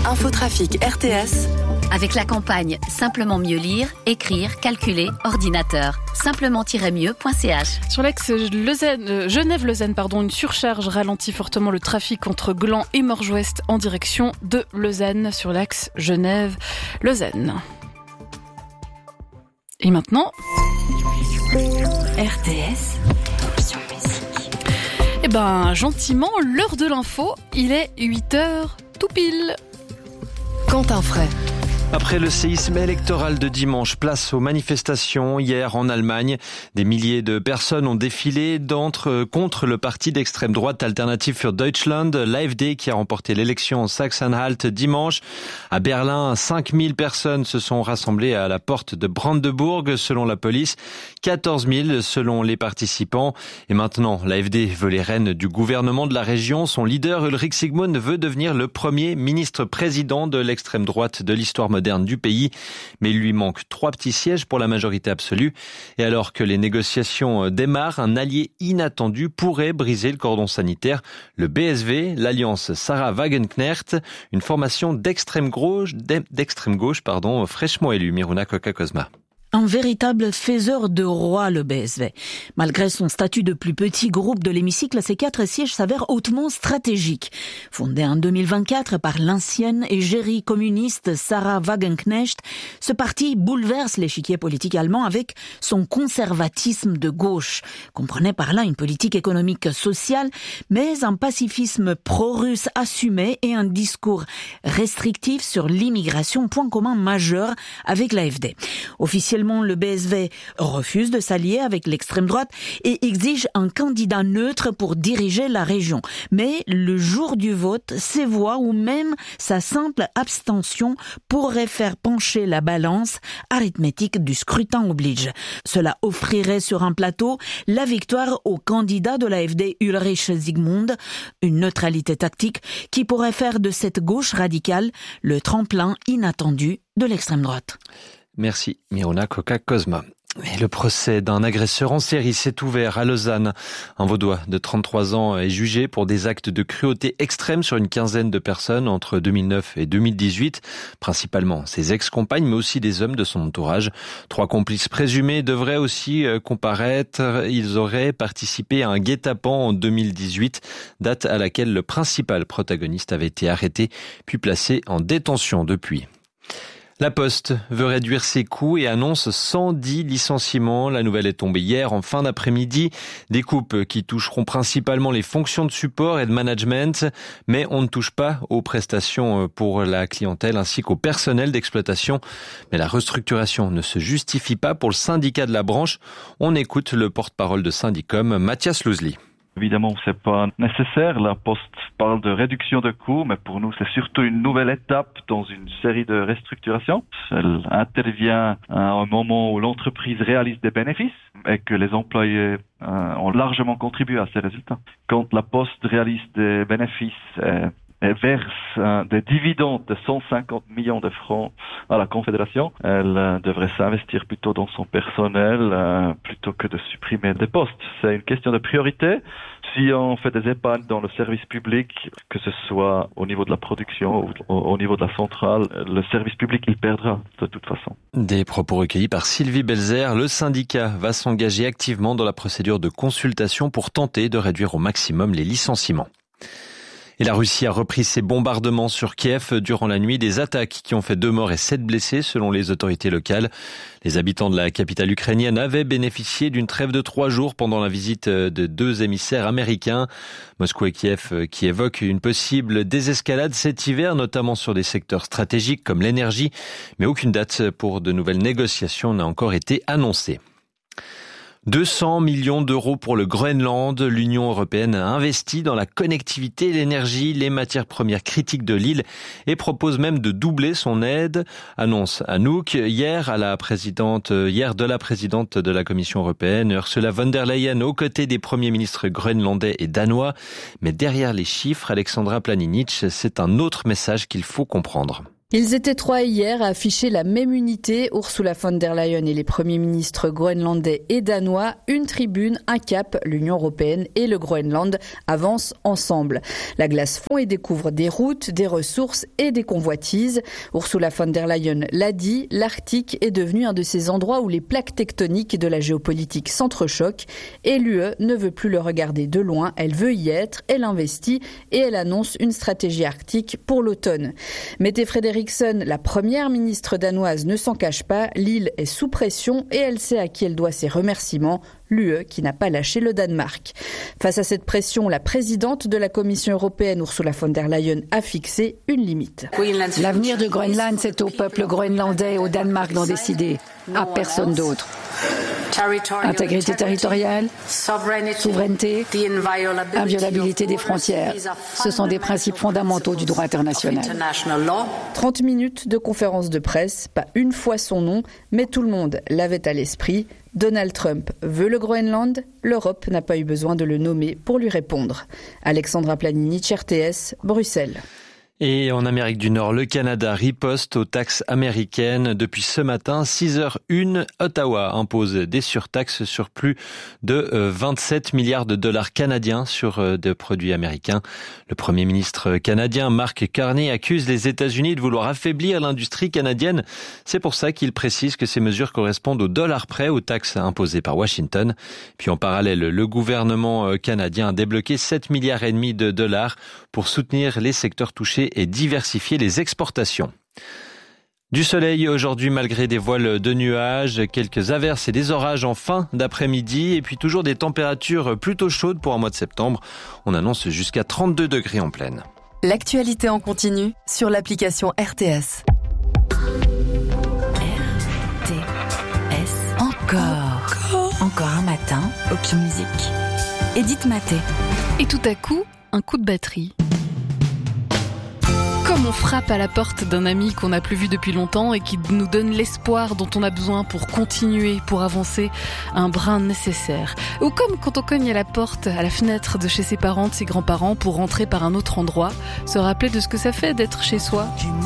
Infotrafic RTS. Avec la campagne Simplement mieux lire, écrire, calculer, ordinateur. Simplement-mieux.ch. Sur l'axe Genève-Lausanne, une surcharge ralentit fortement le trafic entre Gland et Morges-Ouest en direction de Lausanne sur l'axe Genève-Lausanne. Et maintenant, RTS. Option musique. Gentiment, l'heure de l'info, il est 8h tout pile. Quentin Fray. Après le séisme électoral de dimanche, place aux manifestations. Hier, en Allemagne, des milliers de personnes ont défilé contre le parti d'extrême droite Alternative für Deutschland, l'AfD, qui a remporté l'élection en Sachsen-Anhalt dimanche. À Berlin, 5000 personnes se sont rassemblées à la porte de Brandebourg, selon la police, 14 000 selon les participants. Et maintenant, l'AfD veut les rênes du gouvernement de la région. Son leader, Ulrich Sigmund, veut devenir le premier ministre-président de l'extrême droite de l'histoire moderne du pays, mais il lui manque 3 petits sièges pour la majorité absolue. Et alors que les négociations démarrent, un allié inattendu pourrait briser le cordon sanitaire. Le BSV, l'Alliance Sarah Wagenknecht, une formation d'extrême gauche, fraîchement élue. Miruna Koka-Kozma. Un véritable faiseur de roi, le BSV. Malgré son statut de plus petit groupe de l'hémicycle, ces 4 sièges s'avèrent hautement stratégiques. Fondé en 2024 par l'ancienne égérie communiste Sarah Wagenknecht, ce parti bouleverse l'échiquier politique allemand avec son conservatisme de gauche. Comprenez par là une politique économique sociale, mais un pacifisme pro-russe assumé et un discours restrictif sur l'immigration, point commun majeur avec l'AfD. Officiellement, le BSV refuse de s'allier avec l'extrême droite et exige un candidat neutre pour diriger la région. Mais le jour du vote, ses voix ou même sa simple abstention pourraient faire pencher la balance arithmétique du scrutin oblige. Cela offrirait sur un plateau la victoire au candidat de l'AfD Ulrich Sigmund, une neutralité tactique qui pourrait faire de cette gauche radicale le tremplin inattendu de l'extrême droite. Merci, Miruna Koka-Kozma. Et le procès d'un agresseur en série s'est ouvert à Lausanne. Un Vaudois de 33 ans est jugé pour des actes de cruauté extrême sur une quinzaine de personnes entre 2009 et 2018, principalement ses ex-compagnes, mais aussi des hommes de son entourage. 3 complices présumés devraient aussi comparaître. Ils auraient participé à un guet-apens en 2018, date à laquelle le principal protagoniste avait été arrêté, puis placé en détention depuis. La Poste veut réduire ses coûts et annonce 110 licenciements. La nouvelle est tombée hier en fin d'après-midi. Des coupes qui toucheront principalement les fonctions de support et de management, mais on ne touche pas aux prestations pour la clientèle ainsi qu'au personnel d'exploitation. Mais la restructuration ne se justifie pas pour le syndicat de la branche. On écoute le porte-parole de Syndicom, Mathias Louzli. Évidemment, c'est pas nécessaire. La Poste parle de réduction de coûts, mais pour nous, c'est surtout une nouvelle étape dans une série de restructurations. Elle intervient à un moment où l'entreprise réalise des bénéfices et que les employés ont largement contribué à ces résultats. Quand la Poste réalise des bénéfices et verse des dividendes de 150 millions de francs à la Confédération, elle devrait s'investir plutôt dans son plutôt que de supprimer des postes. C'est une question de priorité. Si on fait des épargnes dans le service public, que ce soit au niveau de la production ou au niveau de la centrale, le service public, il perdra de toute façon. Des propos recueillis par Sylvie Belzer. Le syndicat va s'engager activement dans la procédure de consultation pour tenter de réduire au maximum les licenciements. Et la Russie a repris ses bombardements sur Kiev durant la nuit, des attaques qui ont fait 2 morts et 7 blessés selon les autorités locales. Les habitants de la capitale ukrainienne avaient bénéficié d'une trêve de 3 jours pendant la visite de 2 émissaires américains. Moscou et Kiev qui évoquent une possible désescalade cet hiver, notamment sur des secteurs stratégiques comme l'énergie, mais aucune date pour de nouvelles négociations n'a encore été annoncée. 200 millions d'euros pour le Groenland. L'Union européenne a investi dans la connectivité, l'énergie, les matières premières critiques de l'île et propose même de doubler son aide. Annonce Anouk hier de la présidente de la Commission européenne, Ursula von der Leyen, aux côtés des premiers ministres groenlandais et danois. Mais derrière les chiffres, Alexandra Planinic, c'est un autre message qu'il faut comprendre. Ils étaient 3 hier à afficher la même unité, Ursula von der Leyen et les premiers ministres groenlandais et danois. Une tribune, un cap, l'Union européenne et le Groenland avancent ensemble. La glace fond et découvre des routes, des ressources et des convoitises. Ursula von der Leyen l'a dit, l'Arctique est devenu un de ces endroits où les plaques tectoniques de la géopolitique s'entrechoquent et l'UE ne veut plus le regarder de loin, elle veut y être, elle investit et elle annonce une stratégie arctique pour l'automne. Mette Frederiksen, la première ministre danoise, ne s'en cache pas, l'île est sous pression et elle sait à qui elle doit ses remerciements, l'UE qui n'a pas lâché le Danemark. Face à cette pression, la présidente de la Commission européenne, Ursula von der Leyen, a fixé une limite. L'avenir du Groenland, c'est au peuple groenlandais et au Danemark d'en décider, à personne d'autre. Intégrité territoriale, souveraineté, inviolabilité des frontières. Ce sont des principes fondamentaux du droit international. 30 minutes de conférence de presse, pas une fois son nom, mais tout le monde l'avait à l'esprit. Donald Trump veut le Groenland, l'Europe n'a pas eu besoin de le nommer pour lui répondre. Alexandra Planini, RTS, Bruxelles. Et en Amérique du Nord, le Canada riposte aux taxes américaines. Depuis ce matin, 6h01, Ottawa impose des surtaxes sur plus de 27 milliards de dollars canadiens sur des produits américains. Le Premier ministre canadien Mark Carney accuse les États-Unis de vouloir affaiblir l'industrie canadienne. C'est pour ça qu'il précise que ces mesures correspondent au dollar près aux taxes imposées par Washington. Puis en parallèle, le gouvernement canadien a débloqué 7 milliards et demi de dollars pour soutenir les secteurs touchés et diversifier les exportations. Du soleil aujourd'hui malgré des voiles de nuages, quelques averses et des orages en fin d'après-midi et puis toujours des températures plutôt chaudes pour un mois de septembre. On annonce jusqu'à 32 degrés en pleine. L'actualité en continu sur l'application RTS. RTS. Encore un matin, Option Musique. Edith Maté. Et tout à coup, un coup de batterie. Comme on frappe à la porte d'un ami qu'on n'a plus vu depuis longtemps et qui nous donne l'espoir dont on a besoin pour continuer, pour avancer, un brin nécessaire. Ou comme quand on cogne à la porte, à la fenêtre de chez ses parents, de ses grands-parents pour rentrer par un autre endroit, se rappeler de ce que ça fait d'être chez soi.